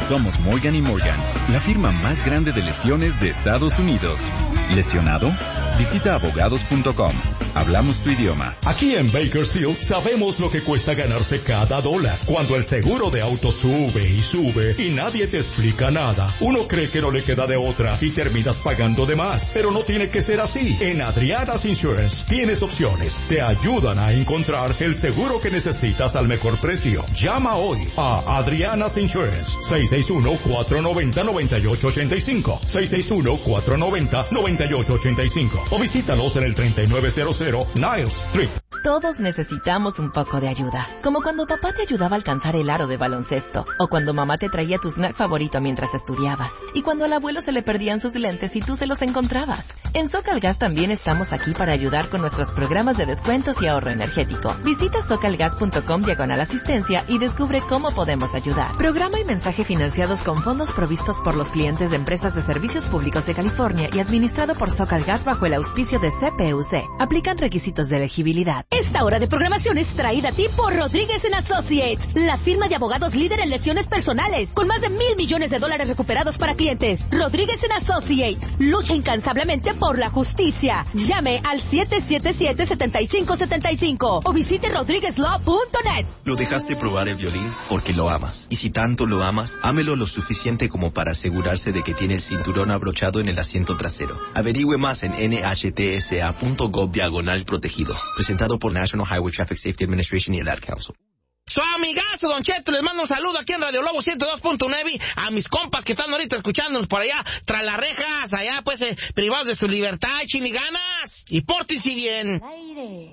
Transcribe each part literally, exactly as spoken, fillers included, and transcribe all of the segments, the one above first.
Somos Morgan y Morgan, la firma más grande de lesiones de Estados Unidos. ¿Lesionado? Visita abogados punto com. Hablamos tu idioma. Aquí en Bakersfield sabemos lo que cuesta ganarse cada dólar. Cuando el seguro de auto sube y sube y nadie te explica nada, uno cree que no le queda de otra y terminas pagando de más. Pero no tiene que ser así. En Adriana's Insurance tienes opciones. Te ayudan a encontrar el seguro que necesitas al mejor precio. Llama hoy a Adriana's Insurance. seis seis uno, cuatro nueve cero, nueve ocho ocho cinco. seis seis uno, cuatro nueve cero, nueve ocho ocho cinco. O visítalos en el treinta y nueve cero cero Niles Street. Todos necesitamos un poco de ayuda. Como cuando papá te ayudaba a alcanzar el aro de baloncesto. O cuando mamá te traía tu snack favorito mientras estudiabas. Y cuando al abuelo se le perdían sus lentes y tú se los encontrabas. En Socalgas también estamos aquí para ayudar con nuestros programas de descuentos y ahorro energético. Visita socalgas punto com diagonal asistencia y descubre cómo podemos ayudar. Programa y mensaje financiados con fondos provistos por los clientes de empresas de servicios públicos de California y administrado por Socalgas bajo el auspicio de C P U C. Aplican requisitos de elegibilidad. Esta hora de programación es traída a ti por Rodríguez and Associates, la firma de abogados líder en lesiones personales, con más de mil millones de dólares recuperados para clientes. Rodríguez and Associates, lucha incansablemente por la justicia. Llame al siete siete siete, siete cinco siete cinco o visite rodríguez law punto net. Lo dejaste probar el violín porque lo amas. Y si tanto lo amas, ámelo lo suficiente como para asegurarse de que tiene el cinturón abrochado en el asiento trasero. Averigüe más en N H T S A punto gov diagonal protegido. Presentado por National Highway Traffic Safety Administration y el Ad Council. Su amigazo Don Cheto, les mando un saludo aquí en Radio Lobo ciento dos punto nueve a mis compas que están ahorita escuchándonos por allá, tras las rejas, allá pues eh, privados de su libertad, chiniganas, y pórtense bien. Aire.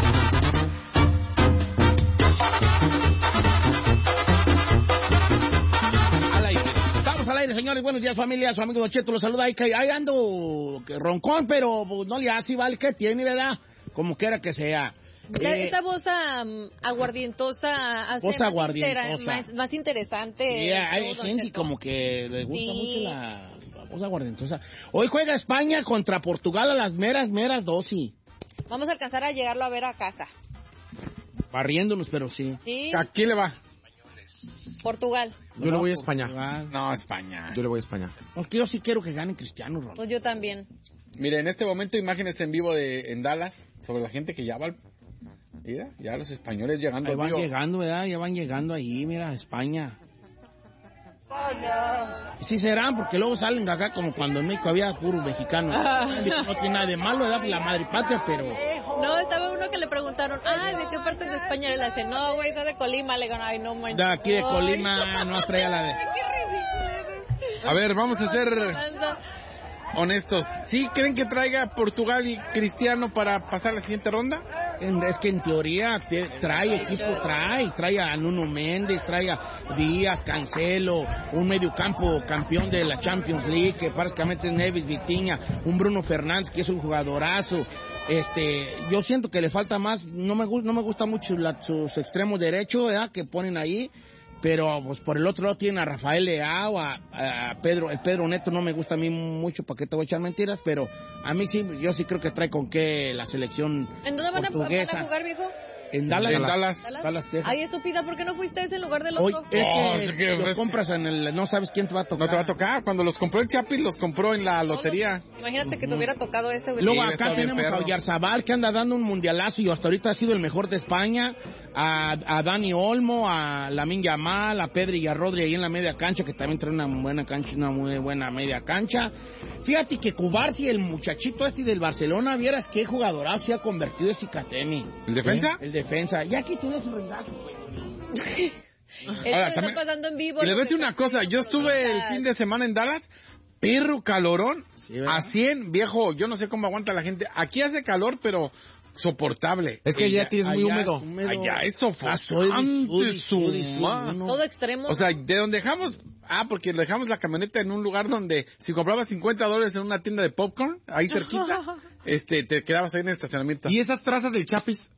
Al aire. Estamos al aire, señores, buenos días familia, su amigo Don Cheto los saluda, ahí, ahí ando roncón, pero pues, no le hace, vale, que tiene, ¿verdad? Como quiera que sea. Eh, esa voz um, aguardientosa hace voz más, aguardientosa. Intera, más, más interesante. Yeah, hay gente como que le gusta sí. mucho la, la voz aguardientosa. Hoy juega España contra Portugal a las meras, meras dosis. Vamos a alcanzar a llegarlo a ver a casa. Barriéndonos, pero sí. sí. ¿A quién le va? Portugal. Yo le voy a España. Portugal. No, España. Yo le voy a España. Porque yo sí quiero que gane Cristiano Ronaldo. Pues yo también. Mire, en este momento imágenes en vivo de en Dallas sobre la gente que ya va al... Mira, ya los españoles llegando. Ahí van amigo. llegando, ¿verdad? Ya van llegando ahí, mira, España. España. Sí serán, porque luego salen acá como cuando en México había puro mexicano. No tiene nada de malo, ¿verdad? La madre patria, pero... No, estaba uno que le preguntaron, ah, ¿de qué parte de España? Y le dice, no, güey, soy de Colima. Le digo, ay, no manches. De aquí de Colima, no traía la de... Qué ridículo. A ver, vamos a ser honestos. ¿Sí creen que traiga Portugal y Cristiano para pasar la siguiente ronda? Es que en teoría te, trae equipo, trae, trae a Nuno Méndez, trae a Díaz, Cancelo, un mediocampo campeón de la Champions League, que prácticamente es Neves, Vitinha, un Bruno Fernández, que es un jugadorazo. Este, yo siento que le falta más, no me gusta, no me gusta mucho la, sus extremos derechos, ¿verdad? Que ponen ahí. Pero pues por el otro lado tiene a Rafael Leao, a, a Pedro, el Pedro Neto no me gusta a mí mucho, para qué te voy a echar mentiras, pero a mí sí, yo sí creo que trae con qué la selección ¿En dónde van a, van a jugar, viejo? En Dallas. En Dallas. Dallas. Dallas, Texas. Ay, estúpida, ¿por qué no fuiste ese en lugar del Hoy, otro? es que, oh, es que los ves compras en el... No sabes quién te va a tocar. No te va a tocar. Cuando los compró el Chapis, los compró en la lotería. No, imagínate que te hubiera tocado ese, güey. Luego sí, acá tenemos a Oyarzabal, que anda dando un mundialazo y hasta ahorita ha sido el mejor de España. A, a Dani Olmo, a Lamine Yamal, a Pedri y a Rodri ahí en la media cancha, que también trae una buena cancha, una muy buena media cancha. Fíjate que Cubarsi, el muchachito este del Barcelona, vieras qué jugadorazo se ha convertido ese Cateni. ¿El defensa? ¿Eh? El defensa. Ya que tiene su regazo, güey. Ahora, está pasando en vivo. Y les voy a decir una cosa, yo estuve el fin de semana en Dallas, perro calorón, sí, a cien, viejo, yo no sé cómo aguanta la gente. Aquí hace calor, pero soportable. Es que allá es muy húmedo. Es húmedo. Allá es sofocante, su todo extremo. O sea, de donde dejamos, ah, porque dejamos la camioneta en un lugar donde si comprabas cincuenta dólares en una tienda de popcorn, ahí cerquita, este, te quedabas ahí en el estacionamiento. ¿Y esas trazas del Chapis?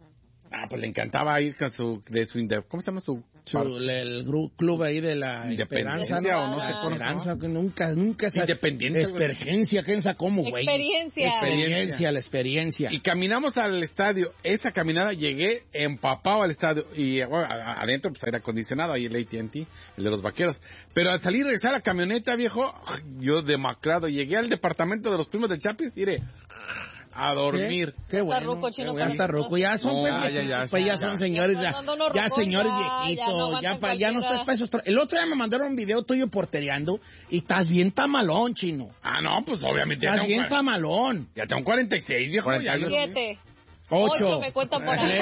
Ah, pues le encantaba ir con su, de su, ¿cómo se llama su? Su, el gru, club ahí de la Esperanza, ¿no? o no sé cómo Esperanza, que nunca, nunca esa Independiente. Experiencia, ¿quién sabe cómo, güey? Experiencia. Experiencia, la experiencia. Y caminamos al estadio. Esa caminada llegué empapado al estadio. Y bueno, adentro, pues aire acondicionado, ahí el A T and T, el de los vaqueros. Pero al salir y regresar a la camioneta, viejo, yo demacrado. Llegué al departamento de los primos del Chapis y iré a dormir. ¿Qué? Qué bueno. Está ruco, chino, ya está ruco, ya son, no, pues, ya, ya, ya, pues, ya son señores, ya, no, no, no, ya rucón, señores ya, viejitos, ya ya, no pa, ya no estás para esos tra- El otro día me mandaron un video tuyo portereando y estás bien tamalón, chino. Ah, no, pues obviamente ya Estás tengo, bien tamalón. ya tengo cuarenta y seis, viejo. Ya, yo- Siete. Ocho. Ocho me cuentan por ahí.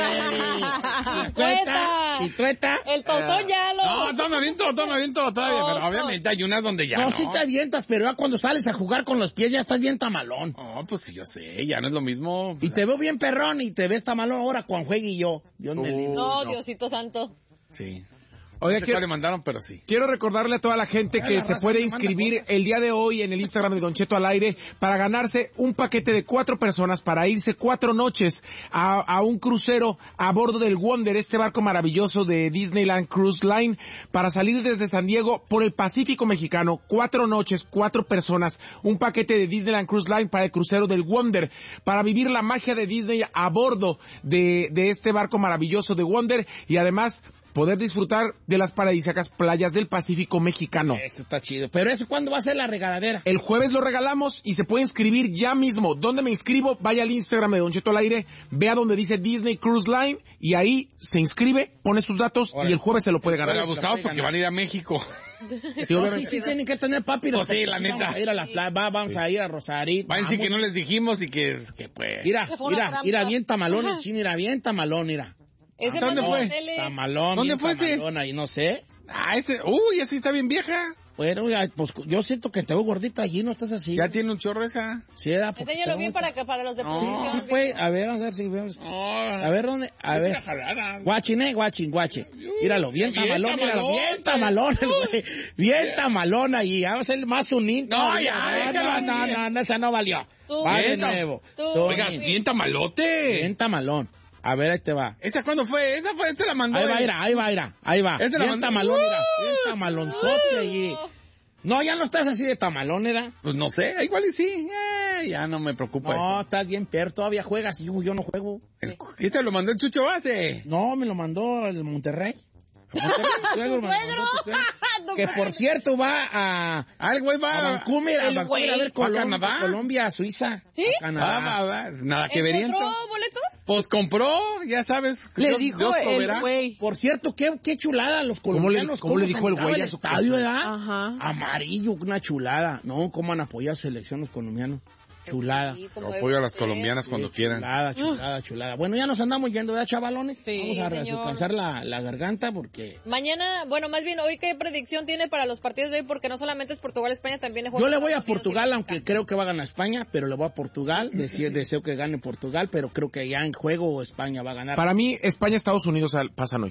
Ey, Cincuenta. ¿Y tueta? El tostón ya lo... No, toma viento, toma viento todavía, No, pero no. obviamente hay unas donde ya No, no. sí te avientas, pero ya cuando sales a jugar con los pies ya estás bien tamalón. No, pues sí, yo sé, ya no es lo mismo. Y te veo bien perrón y te ves tamalón ahora con Juegue y yo. Dios me Uh, libre. No, no. Diosito santo. Sí. Oiga, No sé quiero, cuál le mandaron, pero sí. quiero recordarle a toda la gente Ah, que la se raza puede me manda inscribir cosas. el día de hoy en el Instagram de Don Cheto al aire para ganarse un paquete de cuatro personas para irse cuatro noches a, a un crucero a bordo del Wonder, este barco maravilloso de Disneyland Cruise Line, para salir desde San Diego por el Pacífico Mexicano. Cuatro noches, cuatro personas, un paquete de Disneyland Cruise Line para el crucero del Wonder, para vivir la magia de Disney a bordo de, de este barco maravilloso de Wonder y además poder disfrutar de las paradisíacas playas del Pacífico Mexicano. Eso está chido. Pero eso, ¿cuándo va a ser la regaladera? El jueves lo regalamos y se puede inscribir ya mismo. ¿Dónde me inscribo? Vaya al Instagram de Don Cheto al aire, vea donde dice Disney Cruise Line y ahí se inscribe, pone sus datos Órale. y el jueves se lo puede Pero ganar. abusados porque van a ir a México. Sí, no, sí, sí, tienen que tener papi. Pues sí, la neta. Vamos a ir a la playa, va, vamos a ir a Rosarito. Va a decir vamos. que no les dijimos y que, que pues... Mira, Que fue una mira, trampa. mira, bien tamalón el chino, mira, bien tamalón, mira. Ese ¿Dónde manda fue? la tele. Tamalón, ¿Dónde bien fue ese? tamalón ahí, no sé. Ah, ese... Uy, esa sí está bien vieja. Bueno, ya, pues yo siento que te veo gordita allí, ¿no estás así? Ya tiene un chorro esa. Sí, era porque Enséñalo te bien veo- para, que, para los de No, producción. Sí, fue, a ver, vamos a ver si vemos. A ver dónde, a ver. Guachin, eh, guachin, guache. Míralo, bien Bien tamalón, míralo, tamalón, bien tamalón, el güey. Bien tamalón ahí, vamos a ser más un No, ya, no, déjalo no, así. no, no, esa no valió. Tú. Va de Bien, nuevo. tú. Oiga, Sonín. bien tamalote. Bien tamalón. A ver, ahí te va. ¿Esa cuándo fue? Esa fue, esa la mandó. Ahí va, él. mira, ahí va, mira, ahí va. Ese la Bien mandó. tamalón, mira, Uh, bien tamalonzote allí. No, ya no estás así de tamalón, ¿verdad? Pues no sé, igual y sí. Eh, ya no me preocupa No, eso. estás bien perro, todavía juegas y yo, yo no juego. El- ¿Este lo mandó el Chucho Base? No, me lo mandó el Monterrey. Monterrey, tu suegro me lo mandó tu suegro. Que por cierto va a, Ah, el güey va a Vancouver, a el Vancouver a ver güey. ¿Va a Colombia, Canadá? Colombia, Suiza. ¿Sí? A Canadá. Ah, va, va, nada que veriento. ¿Encontró boletos? Pues compró, ya sabes. Le Dios- dijo Dios el proveerá. güey. Por cierto, qué, qué chulada los ¿Cómo le- colombianos. cómo le dijo el güey a a su estadio, ¿verdad? Ajá. Amarillo, una chulada. No, cómo han apoyado a selección los colombianos. Chulada. Sí, como Apoyo debe a las ser. colombianas cuando quieran. Chulada, chulada, chulada. Bueno, ya nos andamos yendo, ¿verdad, chavalones? Sí, Vamos a señor. descansar la, la garganta porque... Mañana, bueno, más bien hoy, ¿qué predicción tiene para los partidos de hoy? Porque no solamente es Portugal, España, también es Yo le voy a Portugal, aunque creo que va a ganar España, pero le voy a Portugal. Deseo, deseo que gane Portugal, pero creo que ya en juego España va a ganar. Para mí, España, Estados Unidos al- pasan hoy.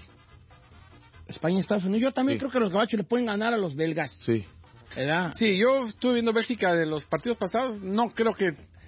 España, Estados Unidos. Yo también Sí. creo que los gabachos le pueden ganar a los belgas. Sí. ¿Verdad? Sí, yo estuve viendo Bélgica de los partidos pasados. No creo que...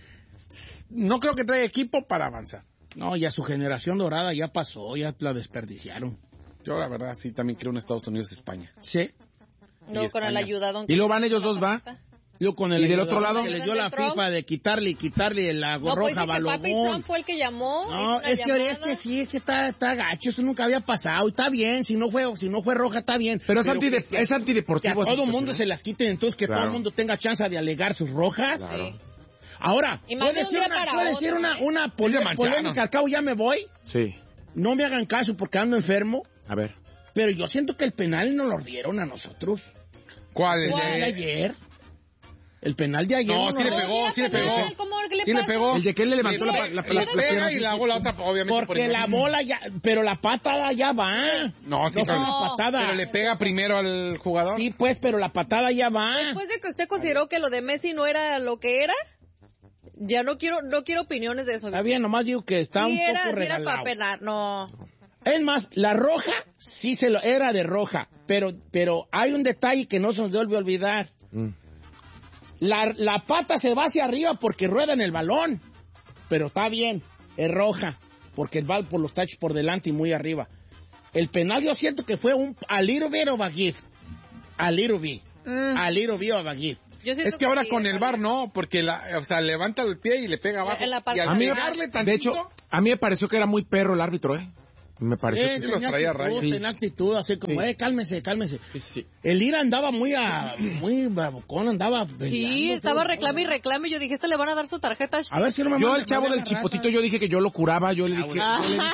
No creo que traiga equipo para avanzar. No, ya su generación dorada ya pasó, ya la desperdiciaron. Yo la verdad sí también creo en Estados Unidos-España. Sí. No, y con el España. ayudadón. Y luego van ellos dos, ¿va? Yo con el ¿Y del otro lado? que les dio la ¿Trump? FIFA de quitarle y quitarle la No, pues gorroja dice a que Papi Balogón. Trump fue el que llamó. No, hizo una es que ahora es llamada. que sí, es que está, está gacho, eso nunca había pasado, está bien, si no fue, si no fue roja está bien. Pero es, antide- que- que- es que a antideportivo. todo esa el mundo situación, se las quiten, entonces que Claro. todo el mundo tenga chance de alegar sus rojas. Sí. Ahora, Y más puede de un decir día una, para puede otro, decir una, ¿eh? una Se pole- mancharon. polémica, al cabo ya me voy, Sí. no me hagan caso porque ando enfermo, A ver. pero yo siento que el penal nos lo dieron a nosotros. ¿Cuál? El El de de- ayer. El penal de ayer. No, sí le nos- pegó, sí le Penal, pegó. ¿cómo que le Sí le pasa? pegó. El de que él le levantó Le- la, pa- la, le la- la pega pierna y así. la hago la otra, obviamente. por Porque encima. la bola ya, pero la patada ya va. No, sí, no fue pero- una patada. Pero le pega primero al jugador. Sí, pues, pero la patada ya va. Después de que usted consideró que lo de Messi no era lo que era, ya no quiero no quiero opiniones de eso. Está bien, nomás digo que está Sí un era, poco sí era regalado. para pelar, no. Es más, la roja sí se lo era de roja, pero pero hay un detalle que no se nos debe olvidar. Mm. La, la pata se va hacia arriba porque rueda en el balón, pero está bien, es roja. porque el va por los tachos por delante y muy arriba. El penal yo siento que fue un a little bit of a gift. A little bit. Mm. A little bit of a gift. Es que ahora sí, con el V A R no, porque la, o sea, levanta el pie y le pega abajo. En la parte y al a mí, tantito, de hecho, a mí me pareció que era muy perro el árbitro, ¿eh? Me pareció eh, que los traía rayos. Tenía actitud, así como, sí. eh, cálmese, cálmese. Sí, sí. El Ira andaba muy a, muy bravocón, andaba... Sí, estaba reclame y reclame, yo dije, este le van a dar su tarjeta. A ver si no me Yo, el chavo del chipotito, yo dije que yo lo curaba, yo le dije... Ah, yo le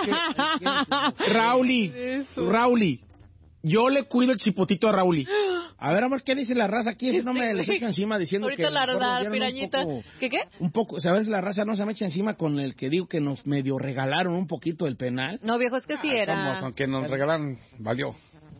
dije Rauli, Rauli, yo le cuido el chipotito a Rauli. A ver, amor, ¿qué dice la raza aquí? Si no me le echa encima diciendo ahorita que... Ahorita la, la pirañita. Poco, ¿Qué qué? Un poco, a ver si la raza no se me echa encima con el que digo que nos medio regalaron un poquito el penal. No, viejo, es que sí era. Vamos, aunque nos regalaron, valió.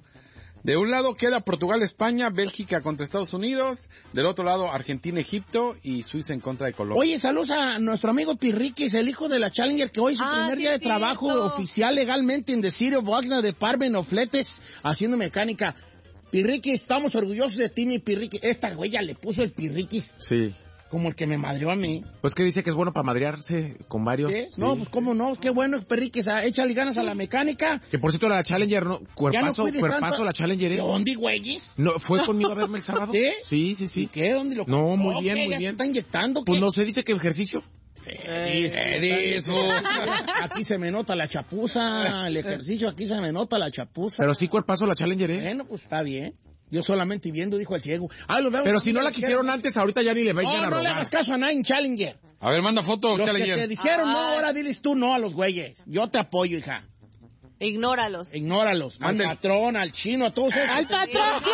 De un lado queda Portugal, España, Bélgica contra Estados Unidos. Del otro lado, Argentina, Egipto y Suiza en contra de Colombia. Oye, saludos a nuestro amigo Pirriquis, el hijo de la Challenger, que hoy es su ah, primer sí, día de cierto. trabajo oficial legalmente en The City of Oxnard Department of Letters, haciendo mecánica. Pirriquis, estamos orgullosos de ti, mi Pirriquis. Esta güey ya le puso el Pirriquis. Sí. Como el que me madreó a mí. Pues que dice que es bueno para madrearse con varios. ¿Sí? Sí. No, pues cómo no, qué bueno, Pirriquis, échale ganas a la mecánica. Que por cierto la Challenger, ¿no? Cuerpazo, no cuerpazo tanto. La Challenger, ¿eh? ¿Dónde, güeyes? No, fue conmigo a verme el sábado. ¿Sí? Sí, sí, sí. ¿Y qué? ¿Dónde lo No, muy okay, bien, muy ya bien. ¿Se está inyectando? Pues ¿qué? no se dice que ejercicio. Eh, eh, eso. Aquí se me nota la chapuza, el ejercicio, aquí se me nota la chapuza. Pero sí cuerpazo la Challenger, ¿eh? Bueno, pues está bien. Yo solamente viendo, dijo el ciego. Ah, lo veo. Pero si no la quisieron antes, ahorita ya ni le vayan no, a robar. No le hagas caso a nadie en Challenger. A ver, manda foto, Los Challenger. que te dijeron no, ahora diles tú no a los güeyes. Yo te apoyo, hija. Ignóralos. Ignóralos. Al patrón, al chino, a todos esos. Al patrón.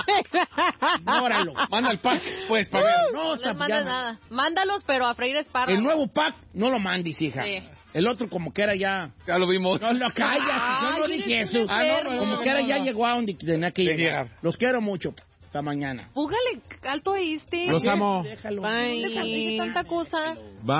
Ignóralos. Manda el pack, pues, para ver. No, no les mandes nada. Mándalos, pero a freír espárragos. El nuevo pack, no lo mandes, hija. Sí. El otro como que era ya... Ya lo vimos. No, no, calla, yo no dije eso. Ah, no, como que era ya llegó a donde tenía que llegar. Los quiero mucho. Hasta mañana. Púgale alto a este. Los amo. Déjalo. Bye. Déjalo, tanta cosa.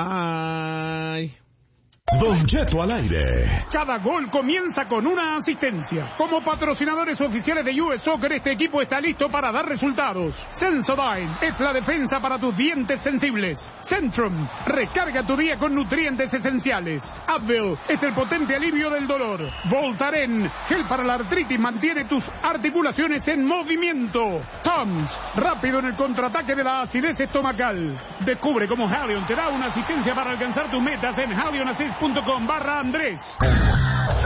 Bye. Don Cheto al aire. Cada gol comienza con una asistencia. Como patrocinadores oficiales de U S Soccer, este equipo está listo para dar resultados. Sensodyne es la defensa para tus dientes sensibles. Centrum, recarga tu día con nutrientes esenciales. Advil es el potente alivio del dolor. Voltaren, gel para la artritis, mantiene tus articulaciones en movimiento. Tums, rápido en el contraataque de la acidez estomacal. Descubre cómo Halion te da una asistencia para alcanzar tus metas en halionassist punto com barra Andrés.